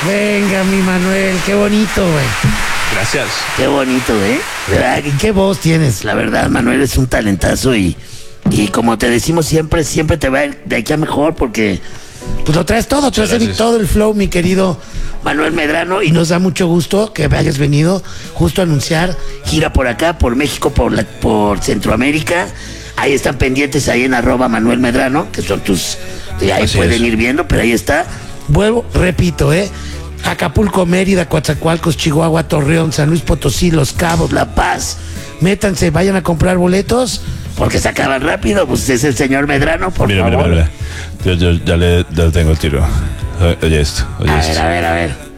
Venga, mi Manuel, qué bonito, güey. Gracias. Qué bonito, ¿Verdad? ¿Y qué voz tienes? La verdad, Manuel, es un talentazo y como te decimos siempre, siempre te va a ir de aquí a mejor porque pues lo traes todo, traes todo el flow, mi querido Manuel Medrano, y nos da mucho gusto que hayas venido justo a anunciar gira por acá, por México, por Centroamérica. Ahí están pendientes ahí en @Manuel Medrano, que son tus, ahí así pueden ir viendo, pero ahí está. Vuelvo, repito, Acapulco, Mérida, Coatzacoalcos, Chihuahua, Torreón, San Luis Potosí, Los Cabos, La Paz. Métanse, vayan a comprar boletos porque se acaban rápido. Pues es el señor Medrano, por favor. Mira. Yo ya le tengo el tiro. Oye esto. A ver.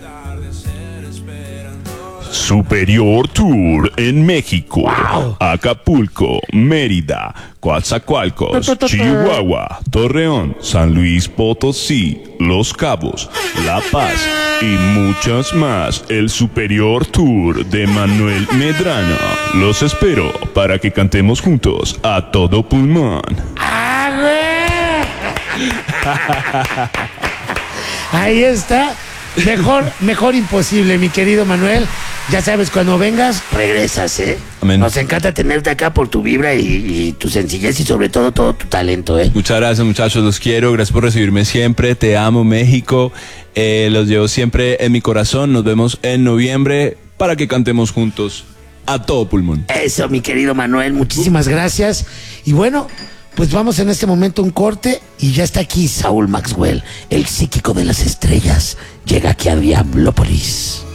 Superior Tour en México. Wow. Acapulco, Mérida, Coatzacoalcos, Chihuahua, Torreón, San Luis Potosí, Los Cabos, La Paz y muchas más. El Superior Tour de Manuel Medrano. Los espero para que cantemos juntos a todo pulmón. Ahí está. Mejor imposible, mi querido Manuel. Ya sabes, cuando vengas, regresas, Amén. Nos encanta tenerte acá por tu vibra y tu sencillez y sobre todo tu talento, Muchas gracias, muchachos, los quiero. Gracias por recibirme siempre. Te amo, México. Los llevo siempre en mi corazón. Nos vemos en noviembre para que cantemos juntos a todo pulmón. Eso, mi querido Manuel, muchísimas gracias. Y bueno, pues vamos en este momento a un corte y ya está aquí Saúl Maxwell, el psíquico de las estrellas. Llega aquí a Diablópolis.